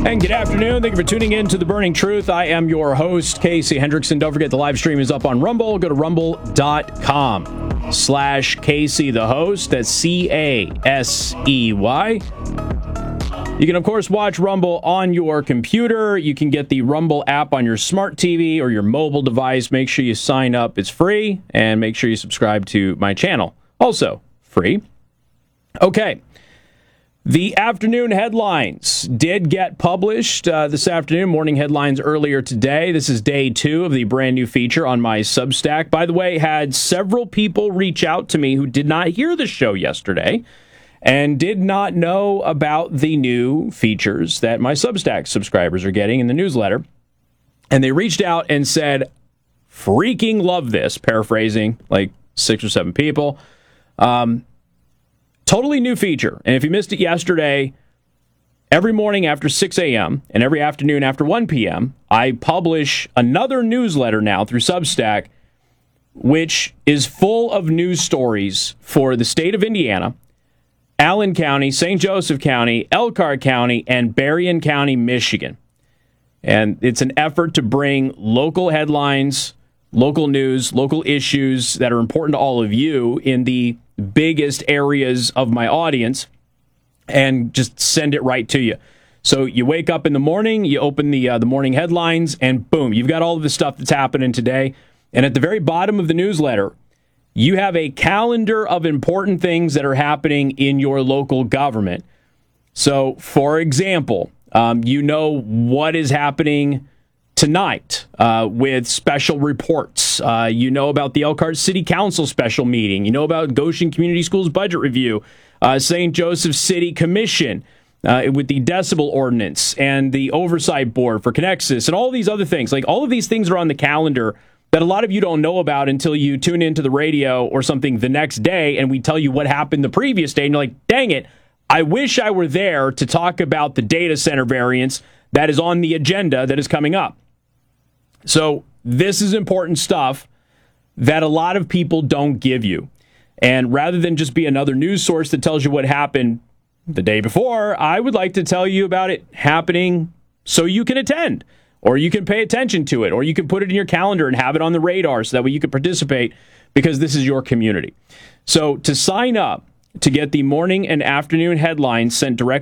And good afternoon. Thank you for tuning in to The Burning Truth. I am your host, Casey Hendrickson. Don't forget the live stream is up on Rumble. Go to rumble.com/Casey the host. That's CASEY. You can, of course, watch Rumble on your computer. You can get the Rumble app on your smart TV or your mobile device. Make sure you sign up. It's free. And make sure you subscribe to my channel. Also free. Okay. The afternoon headlines did get published this afternoon. Morning headlines earlier today. This is day 2 of the brand new feature on my Substack. By the way, had several people reach out to me who did not hear the show yesterday and did not know about the new features that my Substack subscribers are getting in the newsletter. And they reached out and said, freaking love this, paraphrasing like 6 or 7 people. Totally new feature. And if you missed it yesterday, every morning after 6 a.m. and every afternoon after 1 p.m., I publish another newsletter now through Substack, which is full of news stories for the state of Indiana, Allen County, St. Joseph County, Elkhart County, and Berrien County, Michigan. And it's an effort to bring local headlines, local news, local issues that are important to all of you in the biggest areas of my audience, and just send it right to you. So you wake up in the morning, you open the morning headlines, and boom, you've got all of the stuff that's happening today. And at the very bottom of the newsletter, you have a calendar of important things that are happening in your local government. So, for example, you know what is happening tonight with special reports. You know about the Elkhart City Council special meeting. You know about Goshen Community Schools budget review, St. Joseph City Commission with the decibel ordinance and the oversight board for Connexus and all these other things. Like, all of these things are on the calendar that a lot of you don't know about until you tune into the radio or something the next day and we tell you what happened the previous day. And you're like, dang it, I wish I were there to talk about the data center variance that is on the agenda that is coming up. So this is important stuff that a lot of people don't give you. And rather than just be another news source that tells you what happened the day before, I would like to tell you about it happening so you can attend, or you can pay attention to it, or you can put it in your calendar and have it on the radar so that way you can participate, because this is your community. So to sign up to get the morning and afternoon headlines sent directly